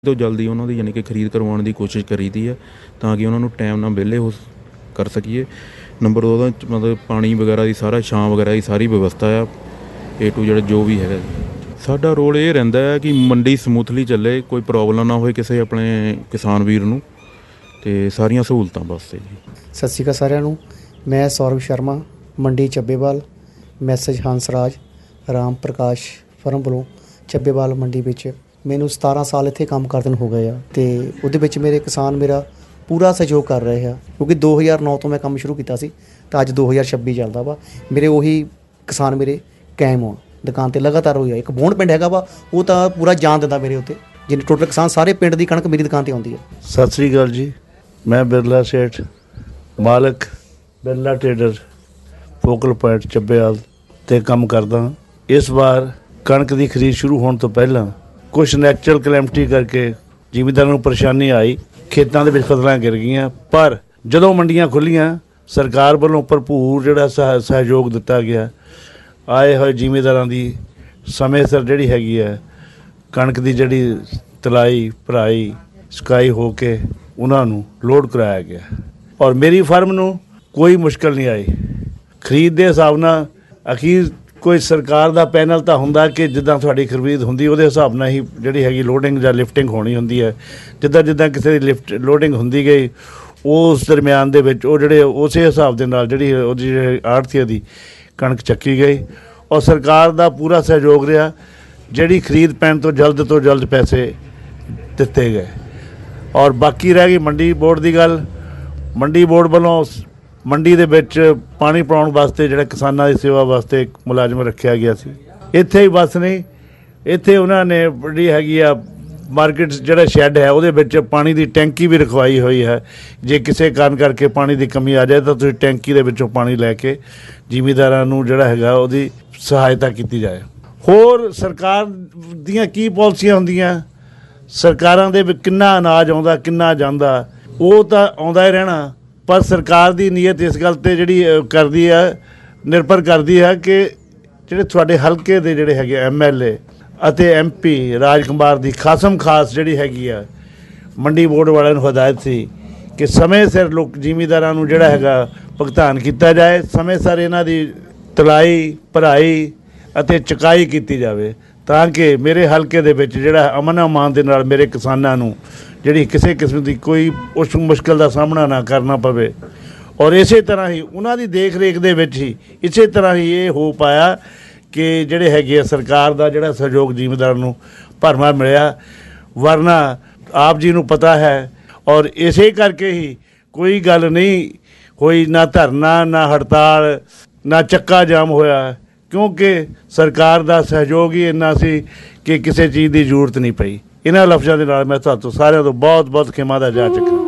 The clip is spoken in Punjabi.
ਤੋਂ ਜਲਦੀ ਉਹਨਾਂ ਦੀ ਯਾਨੀ ਕਿ ਖਰੀਦ ਕਰਵਾਉਣ ਦੀ ਕੋਸ਼ਿਸ਼ ਕਰੀਦੀ ਹੈ ਤਾਂ ਕਿ ਉਹਨਾਂ ਨੂੰ ਟਾਈਮ ਨਾਲ ਵਿਹਲੇ ਹੋ ਕਰ ਸਕੀਏ। ਨੰਬਰ 2 ਦਾ ਮਤਲਬ ਪਾਣੀ ਵਗੈਰਾ ਦੀ ਸਾਰਾ ਛਾਂ ਵਗੈਰਾ ਦੀ ਸਾਰੀ ਵਿਵਸਥਾ ਆ A to Z ਜੋ ਵੀ ਹੈਗਾ ਜੀ। ਸਾਡਾ ਰੋਲ ਇਹ ਰਹਿੰਦਾ ਹੈ ਕਿ ਮੰਡੀ ਸਮੂਥਲੀ ਚੱਲੇ, ਕੋਈ ਪ੍ਰੋਬਲਮ ਨਾ ਹੋਏ ਕਿਸੇ ਆਪਣੇ ਕਿਸਾਨ ਵੀਰ ਨੂੰ, ਅਤੇ ਸਾਰੀਆਂ ਸਹੂਲਤਾਂ ਵਾਸਤੇ ਜੀ। ਸਤਿ ਸ਼੍ਰੀ ਅਕਾਲ ਸਾਰਿਆਂ ਨੂੰ। ਮੈਂ ਸੌਰਵ ਸ਼ਰਮਾ, ਮੰਡੀ ਚੱਬੇਵਾਲ, ਮੈਸੇਜ ਹੰਸਰਾਜ ਰਾਮ ਪ੍ਰਕਾਸ਼ ਫਰਮ ਵੱਲੋਂ ਚੱਬੇਵਾਲ ਮੰਡੀ ਵਿੱਚ ਮੈਨੂੰ 17 ਸਾਲ ਇੱਥੇ ਕੰਮ ਕਰਦੇ ਨੂੰ ਹੋ ਗਏ ਆ, ਅਤੇ ਉਹਦੇ ਵਿੱਚ ਮੇਰੇ ਕਿਸਾਨ ਮੇਰਾ ਪੂਰਾ ਸਹਿਯੋਗ ਕਰ ਰਹੇ ਆ, ਕਿਉਂਕਿ 2009 ਤੋਂ ਮੈਂ ਕੰਮ ਸ਼ੁਰੂ ਕੀਤਾ ਸੀ ਤਾਂ ਅੱਜ 2026 ਚੱਲਦਾ ਵਾ। ਮੇਰੇ ਉਹੀ ਕਿਸਾਨ ਮੇਰੇ ਕਾਇਮ ਹੋਣ ਦੁਕਾਨ 'ਤੇ ਲਗਾਤਾਰ ਹੋਈ ਆ। ਇੱਕ ਬੋਂਡ ਪਿੰਡ ਹੈਗਾ ਵਾ, ਉਹ ਤਾਂ ਪੂਰਾ ਜਾਨ ਦਿੰਦਾ ਮੇਰੇ ਉੱਤੇ, ਜਿੰਨੇ ਟੋਟਲ ਕਿਸਾਨ ਸਾਰੇ ਪਿੰਡ ਦੀ ਕਣਕ ਮੇਰੀ ਦੁਕਾਨ 'ਤੇ ਆਉਂਦੀ ਹੈ। ਸਤਿ ਸ੍ਰੀ ਅਕਾਲ ਜੀ। ਮੈਂ ਬਿਰਲਾ ਸੇਠ, ਮਾਲਕ ਬਿਰਲਾ ਟ੍ਰੇਡਰ, ਫੋਕਲ ਪੁਆਇੰਟ ਚੱਬੇਵਾਲ 'ਤੇ ਕੰਮ ਕਰਦਾ। ਇਸ ਵਾਰ ਕਣਕ ਦੀ ਖਰੀਦ ਸ਼ੁਰੂ ਹੋਣ ਤੋਂ ਪਹਿਲਾਂ ਕੁਛ ਨੈਚੁਰਲ ਕਲੈਮਿਟੀ ਕਰਕੇ ਜ਼ਿਮੀਂਦਾਰਾਂ ਨੂੰ ਪਰੇਸ਼ਾਨੀ ਆਈ, ਖੇਤਾਂ ਦੇ ਵਿੱਚ ਫਸਲਾਂ ਗਿਰ ਗਈਆਂ। ਪਰ ਜਦੋਂ ਮੰਡੀਆਂ ਖੁੱਲ੍ਹੀਆਂ, ਸਰਕਾਰ ਵੱਲੋਂ ਭਰਪੂਰ ਜਿਹੜਾ ਸਹਿਯੋਗ ਦਿੱਤਾ ਗਿਆ। ਆਏ ਹੋਏ ਜ਼ਿਮੀਂਦਾਰਾਂ ਦੀ ਸਮੇਂ ਸਿਰ ਜਿਹੜੀ ਹੈਗੀ ਹੈ ਕਣਕ ਦੀ ਜਿਹੜੀ ਤਲਾਈ ਭਰਾਈ ਸੁਕਾਈ ਹੋ ਕੇ ਉਹਨਾਂ ਨੂੰ ਲੋਡ ਕਰਾਇਆ ਗਿਆ, ਔਰ ਮੇਰੀ ਫਰਮ ਨੂੰ ਕੋਈ ਮੁਸ਼ਕਿਲ ਨਹੀਂ ਆਈ। ਖਰੀਦ ਦੇ ਹਿਸਾਬ ਨਾਲ ਅਖੀਰ ਕੋਈ ਸਰਕਾਰ ਦਾ ਪੈਨਲ ਤਾਂ ਹੁੰਦਾ ਕਿ ਜਿੱਦਾਂ ਤੁਹਾਡੀ ਖਰੀਦ ਹੁੰਦੀ ਉਹਦੇ ਹਿਸਾਬ ਨਾਲ ਹੀ ਜਿਹੜੀ ਹੈਗੀ ਲੋਡਿੰਗ ਜਾਂ ਲਿਫਟਿੰਗ ਹੋਣੀ ਹੁੰਦੀ ਹੈ। ਜਿੱਦਾਂ ਜਿੱਦਾਂ ਕਿਸੇ ਦੀ ਲੋਡਿੰਗ ਹੁੰਦੀ ਗਈ, ਉਸ ਦਰਮਿਆਨ ਦੇ ਵਿੱਚ ਉਹ ਜਿਹੜੇ ਉਸੇ ਹਿਸਾਬ ਦੇ ਨਾਲ ਜਿਹੜੀ ਉਹਦੀ ਆੜ੍ਹਤੀਏ ਦੀ ਕਣਕ ਚੱਕੀ ਗਈ, ਔਰ ਸਰਕਾਰ ਦਾ ਪੂਰਾ ਸਹਿਯੋਗ ਰਿਹਾ। ਜਿਹੜੀ ਖਰੀਦ ਪੈਣ ਤੋਂ ਜਲਦ ਪੈਸੇ ਦਿੱਤੇ ਗਏ। ਔਰ ਬਾਕੀ ਰਹਿ ਗਈ ਮੰਡੀ ਬੋਰਡ ਦੀ ਗੱਲ। ਮੰਡੀ ਬੋਰਡ ਵੱਲੋਂ ਮੰਡੀ ਦੇ ਵਿੱਚ ਪਾਣੀ ਪਾਉਣ ਵਾਸਤੇ ਜਿਹੜਾ ਕਿਸਾਨਾਂ ਦੀ ਸੇਵਾ ਵਾਸਤੇ ਇੱਕ ਮੁਲਾਜ਼ਮ ਰੱਖਿਆ ਗਿਆ ਸੀ। ਇੱਥੇ ਹੀ ਬਸ ਨਹੀਂ, ਇੱਥੇ ਉਹਨਾਂ ਨੇ ਜਿਹੜੀ ਹੈਗੀ ਆ ਮਾਰਕੀਟ ਜਿਹੜਾ ਸ਼ੈੱਡ ਹੈ ਉਹਦੇ ਵਿੱਚ ਪਾਣੀ ਦੀ ਟੈਂਕੀ ਵੀ ਰਖਵਾਈ ਹੋਈ ਹੈ। ਜੇ ਕਿਸੇ ਕਾਰਨ ਕਰਕੇ ਪਾਣੀ ਦੀ ਕਮੀ ਆ ਜਾਏ ਤਾਂ ਤੁਸੀਂ ਟੈਂਕੀ ਦੇ ਵਿੱਚੋਂ ਪਾਣੀ ਲੈ ਕੇ ਜ਼ਿਮੀਂਦਾਰਾਂ ਨੂੰ ਜਿਹੜਾ ਹੈਗਾ ਉਹਦੀ ਸਹਾਇਤਾ ਕੀਤੀ ਜਾਏ। ਹੋਰ ਸਰਕਾਰ ਦੀਆਂ ਕੀ ਪਾਲਿਸੀਆਂ ਹੁੰਦੀਆਂ, ਸਰਕਾਰਾਂ ਦੇ ਵਿੱਚ ਕਿੰਨਾ ਅਨਾਜ ਆਉਂਦਾ ਕਿੰਨਾ ਜਾਂਦਾ, ਉਹ ਤਾਂ ਆਉਂਦਾ ਹੀ ਰਹਿਣਾ। ਪਰ ਸਰਕਾਰ ਦੀ ਨੀਅਤ ਇਸ ਗੱਲ 'ਤੇ ਜਿਹੜੀ ਕਰਦੀ ਹੈ, ਨਿਰਭਰ ਕਰਦੀ ਹੈ ਕਿ ਜਿਹੜੇ ਤੁਹਾਡੇ ਹਲਕੇ ਦੇ ਜਿਹੜੇ ਹੈਗੇ MLA ਅਤੇ MP ਰਾਜ ਕੁਮਾਰ ਦੀ ਖਾਸ ਜਿਹੜੀ ਹੈਗੀ ਆ ਮੰਡੀ ਬੋਰਡ ਵਾਲਿਆਂ ਨੂੰ ਹਦਾਇਤ ਸੀ ਕਿ ਸਮੇਂ ਸਿਰ ਜ਼ਿਮੀਂਦਾਰਾਂ ਨੂੰ ਜਿਹੜਾ ਹੈਗਾ ਭੁਗਤਾਨ ਕੀਤਾ ਜਾਏ, ਸਮੇਂ ਸਿਰ ਇਹਨਾਂ ਦੀ ਤਲਾਈ ਭਰਾਈ ਅਤੇ ਚੁਕਾਈ ਕੀਤੀ ਜਾਵੇ, ਤਾਂ ਕਿ ਮੇਰੇ ਹਲਕੇ ਦੇ ਵਿੱਚ ਜਿਹੜਾ ਅਮਨ ਅਮਾਨ ਦੇ ਨਾਲ ਮੇਰੇ ਕਿਸਾਨਾਂ ਨੂੰ ਜਿਹੜੀ ਕਿਸੇ ਕਿਸਮ ਦੀ ਕੋਈ ਉਸ ਮੁਸ਼ਕਿਲ ਦਾ ਸਾਹਮਣਾ ਨਾ ਕਰਨਾ ਪਵੇ। ਔਰ ਇਸੇ ਤਰ੍ਹਾਂ ਹੀ ਉਹਨਾਂ ਦੀ ਦੇਖ ਰੇਖ ਦੇ ਵਿੱਚ ਹੀ ਇਸੇ ਤਰ੍ਹਾਂ ਹੀ ਇਹ ਹੋ ਪਾਇਆ ਕਿ ਜਿਹੜੇ ਹੈਗੇ ਆ ਸਰਕਾਰ ਦਾ ਜਿਹੜਾ ਸਹਿਯੋਗ ਜ਼ਿਮੀਂਦਾਰ ਨੂੰ ਭਰਵਾਂ ਮਿਲਿਆ। ਵਰਨਾ ਆਪ ਜੀ ਨੂੰ ਪਤਾ ਹੈ, ਔਰ ਇਸੇ ਕਰਕੇ ਹੀ ਕੋਈ ਗੱਲ ਨਹੀਂ ਹੋਈ, ਨਾ ਧਰਨਾ ਨਾ ਹੜਤਾਲ ਨਾ ਚੱਕਾ ਜਾਮ ਹੋਇਆ, ਕਿਉਂਕਿ ਸਰਕਾਰ ਦਾ ਸਹਿਯੋਗ ਹੀ ਇੰਨਾ ਸੀ ਕਿ ਕਿਸੇ ਚੀਜ਼ ਦੀ ਜ਼ਰੂਰਤ ਨਹੀਂ ਪਈ। ਇਹਨਾਂ ਲਫ਼ਜ਼ਾਂ ਦੇ ਨਾਲ ਮੈਂ ਤੁਹਾਨੂੰ ਸਾਰਿਆਂ ਤੋਂ ਬਹੁਤ ਖਿਮਾ ਦਾ ਜਾ ਚੁੱਕਾ।